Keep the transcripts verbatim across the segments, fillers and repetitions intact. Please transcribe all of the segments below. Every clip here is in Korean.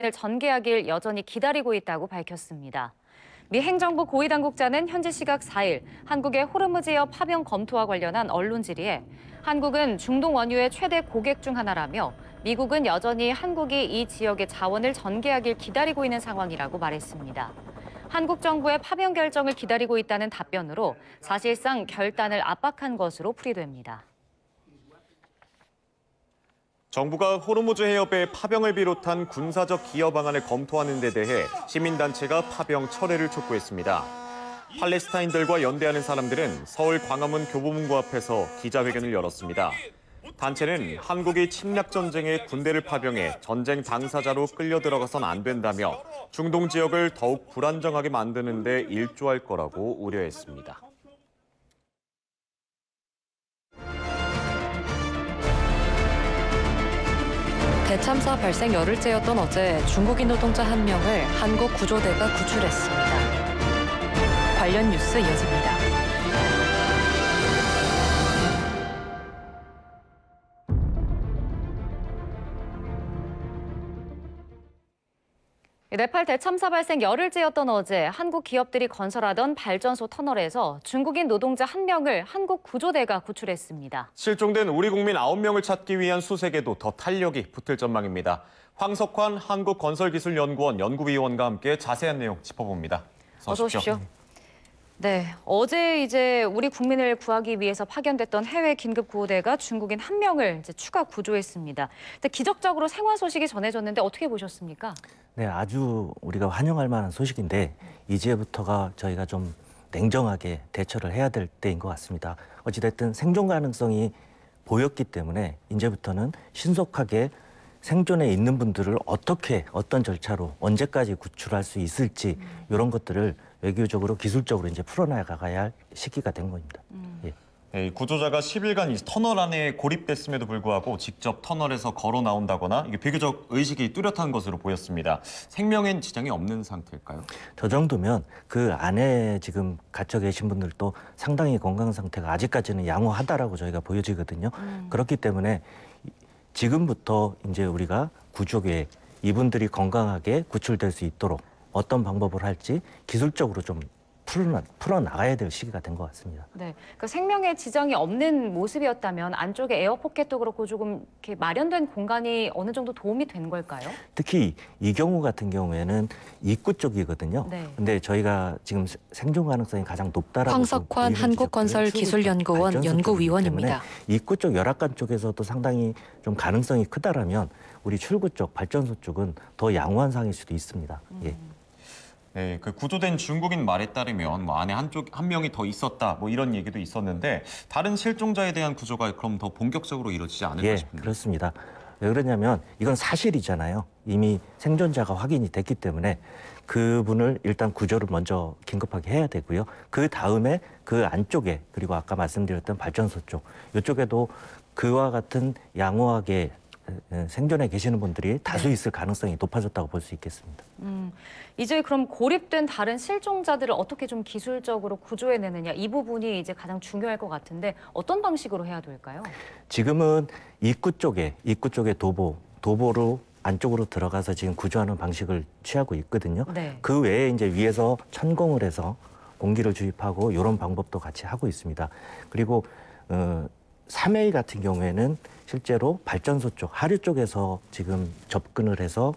전개하길 여전히 기다리고 있다고 밝혔습니다. 미 행정부 고위당국자는 현지 시각 사 일 한국의 호르무즈해협 파병 검토와 관련한 언론 질의에 한국은 중동 원유의 최대 고객 중 하나라며 미국은 여전히 한국이 이 지역의 자원을 전개하길 기다리고 있는 상황이라고 말했습니다. 한국 정부의 파병 결정을 기다리고 있다는 답변으로 사실상 결단을 압박한 것으로 풀이됩니다. 정부가 호르무즈 해협의 파병을 비롯한 군사적 기여 방안을 검토하는 데 대해 시민단체가 파병 철회를 촉구했습니다. 팔레스타인들과 연대하는 사람들은 서울 광화문 교보문고 앞에서 기자회견을 열었습니다. 단체는 한국이 침략전쟁에 군대를 파병해 전쟁 당사자로 끌려 들어가선 안 된다며 중동 지역을 더욱 불안정하게 만드는 데 일조할 거라고 우려했습니다. 대참사 발생 열흘째였던 어제 중국인 노동자 한 명을 한국 구조대가 구출했습니다. 관련 뉴스 이어집니다. 네팔 대참사 발생 열흘째였던 어제 한국 기업들이 건설하던 발전소 터널에서 중국인 노동자 한 명을 한국 구조대가 구출했습니다. 실종된 우리 국민 아홉 명을 찾기 위한 수색에도 더 탄력이 붙을 전망입니다. 황석환 한국건설기술연구원 연구위원과 함께 자세한 내용 짚어봅니다. 어서 오십시오. 네, 어제 이제 우리 국민을 구하기 위해서 파견됐던 해외 긴급 구호대가 중국인 한 명을 이제 추가 구조했습니다. 근데 기적적으로 생還 소식이 전해졌는데 어떻게 보셨습니까? 네, 아주 우리가 환영할 만한 소식인데 이제부터가 저희가 좀 냉정하게 대처를 해야 될 때인 것 같습니다. 어찌됐든 생존 가능성이 보였기 때문에 이제부터는 신속하게 생존에 있는 분들을 어떻게 어떤 절차로 언제까지 구출할 수 있을지 음. 이런 것들을 외교적으로 기술적으로 이제 풀어나가야 할 시기가 된 겁니다. 음. 예. 네, 구조자가 십 일간 이 터널 안에 고립됐음에도 불구하고 직접 터널에서 걸어 나온다거나 이게 비교적 의식이 뚜렷한 것으로 보였습니다. 생명엔 지장이 없는 상태일까요? 저 정도면 그 안에 지금 갇혀 계신 분들도 상당히 건강 상태가 아직까지는 양호하다라고 저희가 보여지거든요. 음. 그렇기 때문에 지금부터 이제 우리가 구조 계획, 이분들이 건강하게 구출될 수 있도록 어떤 방법을 할지 기술적으로 좀 풀어, 풀어나가야 될 시기가 된 것 같습니다. 네, 그러니까 생명에 지장이 없는 모습이었다면 안쪽에 에어포켓도 그렇고 조금 이렇게 마련된 공간이 어느 정도 도움이 된 걸까요? 특히 이 경우 같은 경우에는 입구 쪽이거든요. 네. 근데 저희가 지금 생존 가능성이 가장 높다라고 황석환 한국건설기술연구원 연구위원입니다. 입구 쪽 열악관 쪽에서도 상당히 좀 가능성이 크다라면 우리 출구 쪽 발전소 쪽은 더 양호한 상황일 수도 있습니다. 음. 예. 네, 그 구조된 중국인 말에 따르면 뭐 안에 한쪽 한 명이 더 있었다 뭐 이런 얘기도 있었는데 다른 실종자에 대한 구조가 그럼 더 본격적으로 이루어지지 않을까 예, 싶은데. 그렇습니다. 왜 그러냐면 이건 사실이잖아요. 이미 생존자가 확인이 됐기 때문에 그분을 일단 구조를 먼저 긴급하게 해야 되고요. 그 다음에 그 안쪽에 그리고 아까 말씀드렸던 발전소 쪽 이쪽에도 그와 같은 양호하게 생존해 계시는 분들이 다수 있을 가능성이 높아졌다고 볼 수 있겠습니다. 음, 이제 그럼 고립된 다른 실종자들을 어떻게 좀 기술적으로 구조해내느냐 이 부분이 이제 가장 중요할 것 같은데 어떤 방식으로 해야 될까요? 지금은 입구 쪽에 입구 쪽에 도보 도보로 안쪽으로 들어가서 지금 구조하는 방식을 취하고 있거든요. 네. 그 외에 이제 위에서 천공을 해서 공기를 주입하고 이런 방법도 같이 하고 있습니다. 그리고 어, 삼 회 같은 경우에는 실제로 발전소 쪽, 하류 쪽에서 지금 접근을 해서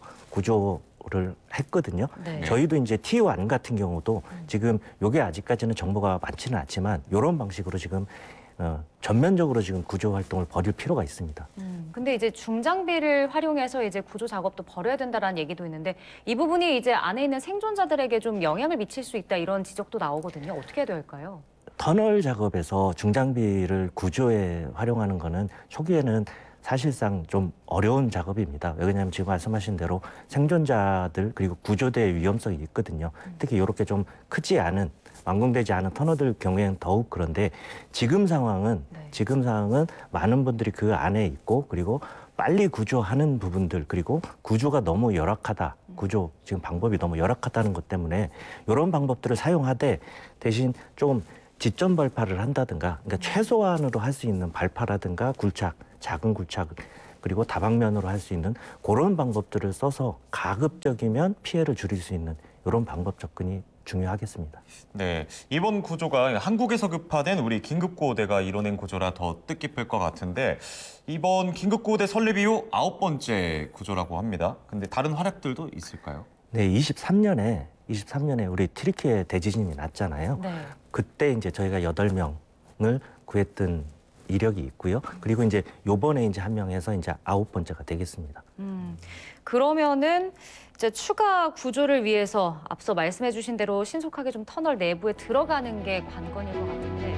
구조를 했거든요. 네. 저희도 이제 티 원 같은 경우도 음. 지금 이게 아직까지는 정보가 많지는 않지만 이런 방식으로 지금 어, 전면적으로 지금 구조 활동을 벌일 필요가 있습니다. 음, 근데 이제 중장비를 활용해서 이제 구조 작업도 벌여야 된다라는 얘기도 있는데 이 부분이 이제 안에 있는 생존자들에게 좀 영향을 미칠 수 있다 이런 지적도 나오거든요. 어떻게 해야 될까요? 터널 작업에서 중장비를 구조에 활용하는 거는 초기에는 사실상 좀 어려운 작업입니다. 왜냐하면 지금 말씀하신 대로 생존자들 그리고 구조대의 위험성이 있거든요. 특히 이렇게 좀 크지 않은 완공되지 않은 터널들 경우에는 더욱 그런데 지금 상황은 네. 지금 상황은 많은 분들이 그 안에 있고 그리고 빨리 구조하는 부분들 그리고 구조가 너무 열악하다. 구조 지금 방법이 너무 열악하다는 것 때문에 이런 방법들을 사용하되 대신 좀 지점 발파를 한다든가 그러니까 최소한으로 할 수 있는 발파라든가 굴착, 작은 굴착 그리고 다방면으로 할 수 있는 그런 방법들을 써서 가급적이면 피해를 줄일 수 있는 이런 방법 접근이 중요하겠습니다. 네, 이번 구조가 한국에서 급파된 우리 긴급구호대가 이뤄낸 구조라 더 뜻깊을 것 같은데 이번 긴급구호대 설립 이후 아홉 번째 구조라고 합니다. 근데 다른 활약들도 있을까요? 네, 이십삼 년에 이십삼 년에 우리 튀르키예 대지진이 났잖아요. 네. 그때 이제 저희가 여덟 명을 구했던 이력이 있고요. 그리고 이제 요번에 이제 한 명에서 이제 아홉 번째가 되겠습니다. 음, 그러면은 이제 추가 구조를 위해서 앞서 말씀해 주신 대로 신속하게 좀 터널 내부에 들어가는 게 관건일 것 같은데.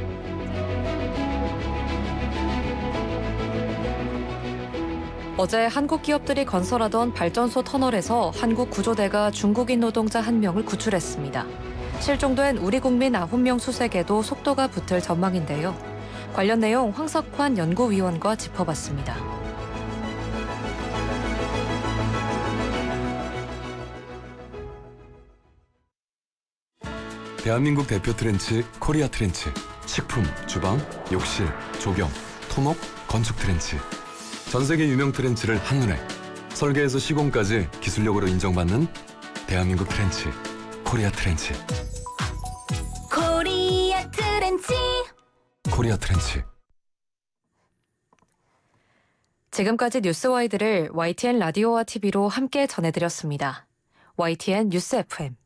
어제 한국 기업들이 건설하던 발전소 터널에서 한국 구조대가 중국인 노동자 한 명을 구출했습니다. 실종된 우리 국민 아홉 명 수색에도 속도가 붙을 전망인데요. 관련 내용 황석환 연구위원과 짚어봤습니다. 대한민국 대표 트렌치 코리아 트렌치. 식품, 주방, 욕실, 조경, 토목, 건축 트렌치. 전 세계 유명 트렌치를 한눈에 설계에서 시공까지 기술력으로 인정받는 대한민국 트렌치 코리아 트렌치. 코리아 트렌치. 코리아 트렌치. 지금까지 뉴스와이드를 와이티엔 라디오와 티비로 함께 전해드렸습니다. 와이티엔 뉴스 에프엠.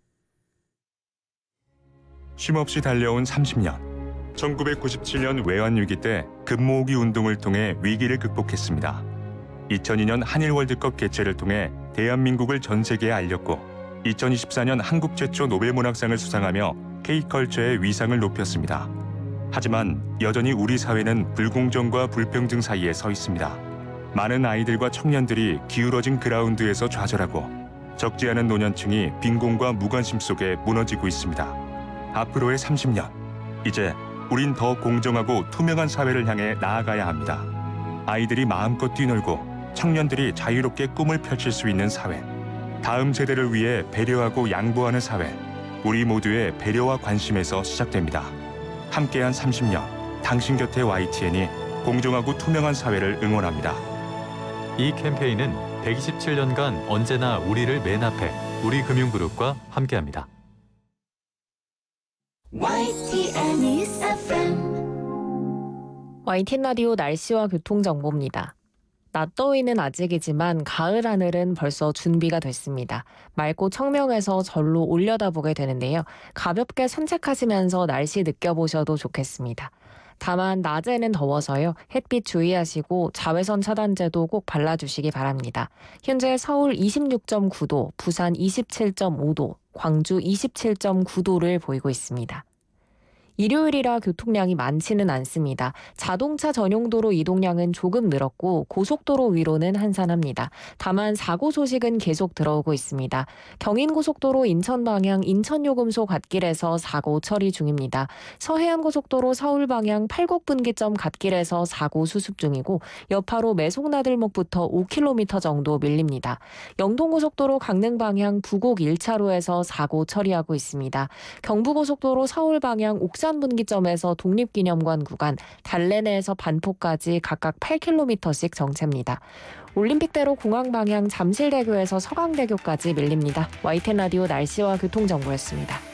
쉼없이 달려온 삼십 년. 천구백구십칠 년 외환위기 때 금모으기 운동을 통해 위기를 극복했습니다. 이천이 년 한일 월드컵 개최를 통해 대한민국을 전 세계에 알렸고 이천이십사 년 한국 최초 노벨문학상을 수상하며 K컬처의 위상을 높였습니다. 하지만 여전히 우리 사회는 불공정과 불평등 사이에 서 있습니다. 많은 아이들과 청년들이 기울어진 그라운드에서 좌절하고 적지 않은 노년층이 빈곤과 무관심 속에 무너지고 있습니다. 앞으로의 삼십 년, 이제 우린 더 공정하고 투명한 사회를 향해 나아가야 합니다. 아이들이 마음껏 뛰놀고 청년들이 자유롭게 꿈을 펼칠 수 있는 사회. 다음 세대를 위해 배려하고 양보하는 사회. 우리 모두의 배려와 관심에서 시작됩니다. 함께한 삼십 년, 당신 곁에 와이티엔이 공정하고 투명한 사회를 응원합니다. 이 캠페인은 백이십칠 년간 언제나 우리를 맨 앞에 우리금융그룹과 함께합니다. 와이티엔 뉴스 에프엠. 와이티엔 라디오 날씨와 교통정보입니다. 낮더위는 아직이지만 가을 하늘은 벌써 준비가 됐습니다. 맑고 청명해서 절로 올려다보게 되는데요. 가볍게 산책하시면서 날씨 느껴보셔도 좋겠습니다. 다만 낮에는 더워서요. 햇빛 주의하시고 자외선 차단제도 꼭 발라주시기 바랍니다. 현재 서울 이십육 점 구 도, 부산 이십칠 점 오 도, 광주 이십칠 점 구 도를 보이고 있습니다. 일요일이라 교통량이 많지는 않습니다. 자동차 전용도로 이동량은 조금 늘었고 고속도로 위로는 한산합니다. 다만 사고 소식은 계속 들어오고 있습니다. 경인고속도로 인천 방향 인천요금소 갓길에서 사고 처리 중입니다. 서해안고속도로 서울 방향 팔곡분기점 갓길에서 사고 수습 중이고 여파로 매송나들목부터 오 킬로미터 정도 밀립니다. 영동고속도로 강릉 방향 부곡 일 차로에서 사고 처리하고 있습니다. 경부고속도로 서울 방향 옥산 분기점에서 독립기념관 구간, 달래내에서 반포까지 각각 팔 킬로미터씩 정체입니다. 올림픽대로 공항 방향 잠실대교에서 서강대교까지 밀립니다. 와이티엔 라디오 날씨와 교통정보였습니다.